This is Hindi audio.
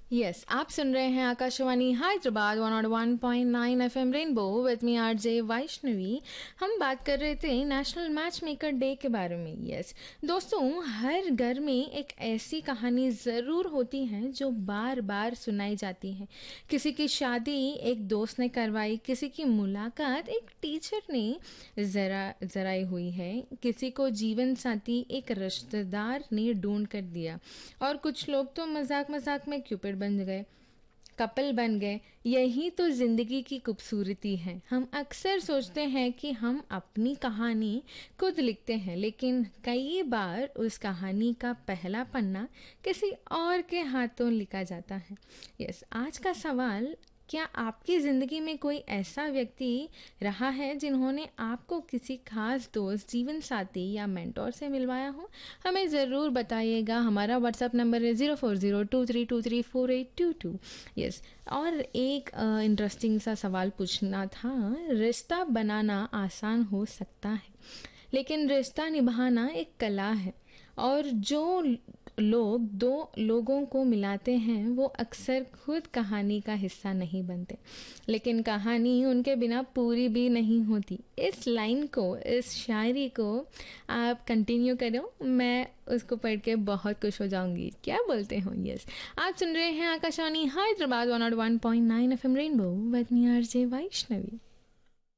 यस, आप सुन रहे हैं Akashvani Hyderabad 101.9 FM rainbow with me RJ Vaishnavi. हम बात कर रहे थे नेशनल मैच मेकर डे के बारे में। यस दोस्तों, हर घर में एक ऐसी कहानी ज़रूर होती है जो बार बार सुनाई जाती है। किसी की शादी एक दोस्त ने करवाई, किसी की मुलाकात एक टीचर ने जराई हुई है, किसी को जीवन साथी एक रिश्तेदार ने ढूंढ कर दिया, और कुछ लोग तो मजाक मजाक में क्यूपिड बन गए, कपल बन गए। यही तो जिंदगी की खूबसूरती है। हम अक्सर सोचते हैं कि हम अपनी कहानी खुद लिखते हैं, लेकिन कई बार उस कहानी का पहला पन्ना किसी और के हाथों लिखा जाता है। यस, आज का सवाल, क्या आपकी ज़िंदगी में कोई ऐसा व्यक्ति रहा है जिन्होंने आपको किसी खास दोस्त, जीवन साथी या मेंटोर से मिलवाया हो? हमें ज़रूर बताइएगा। हमारा व्हाट्सअप नंबर है 0402323482। यस, और एक इंटरेस्टिंग सा सवाल पूछना था। रिश्ता बनाना आसान हो सकता है, लेकिन रिश्ता निभाना एक कला है, और जो लोग दो लोगों को मिलाते हैं वो अक्सर खुद कहानी का हिस्सा नहीं बनते, लेकिन कहानी उनके बिना पूरी भी नहीं होती। इस लाइन को, इस शायरी को आप कंटिन्यू करो, मैं उसको पढ़ के बहुत खुश हो जाऊंगी। क्या बोलते हो? यस, आप सुन रहे हैं Akashvani Hyderabad 101.9 FM rainbow with me RJ Vaishnavi.